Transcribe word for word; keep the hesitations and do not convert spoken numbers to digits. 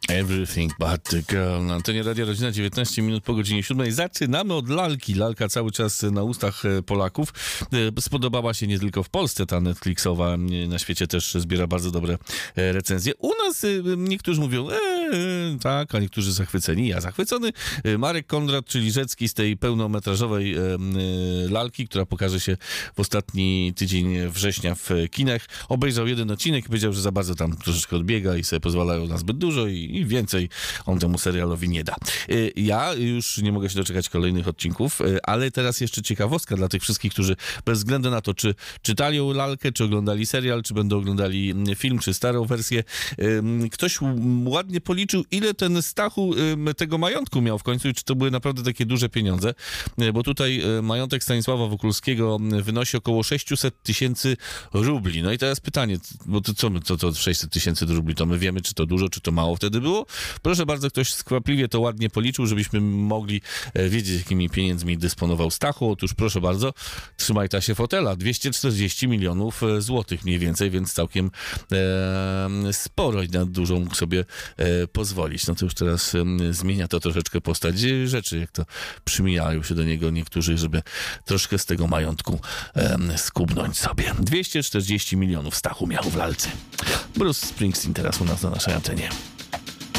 Everything but the girl. Na antenie Radia Rodzina, dziewiętnaście minut po godzinie siódmej. Zaczynamy od lalki. Lalka cały czas na ustach Polaków. Spodobała się nie tylko w Polsce, ta Netflixowa, na świecie też zbiera bardzo dobre recenzje. U nas niektórzy mówią, eee, tak, a niektórzy zachwyceni. Ja zachwycony. Marek Konrad, czyli Rzecki z tej pełnometrażowej e, lalki, która pokaże się w ostatni tydzień września w kinach. Obejrzał jeden odcinek i powiedział, że za bardzo tam troszeczkę odbiega i sobie pozwalają na zbyt dużo i i więcej on temu serialowi nie da. Ja już nie mogę się doczekać kolejnych odcinków, ale teraz jeszcze ciekawostka dla tych wszystkich, którzy bez względu na to, czy czytali lalkę, czy oglądali serial, czy będą oglądali film, czy starą wersję, ktoś ładnie policzył, ile ten Stachu tego majątku miał w końcu i czy to były naprawdę takie duże pieniądze, bo tutaj majątek Stanisława Wokulskiego wynosi około sześćset tysięcy rubli. No i teraz pytanie, bo to co, co to sześćset tysięcy rubli, to my wiemy, czy to dużo, czy to mało wtedy było. Proszę bardzo, ktoś skwapliwie to ładnie policzył, żebyśmy mogli wiedzieć, jakimi pieniędzmi dysponował Stachu. Otóż proszę bardzo, trzymaj ta się fotela. dwieście czterdzieści milionów złotych mniej więcej, więc całkiem e, sporo i na dużo mógł sobie e, pozwolić. No to już teraz e, zmienia to troszeczkę postać rzeczy, jak to przymijają się do niego niektórzy, żeby troszkę z tego majątku e, skubnąć sobie. dwieście czterdzieści milionów Stachu miał w lalce. Bruce Springsteen teraz u nas na naszej antenie.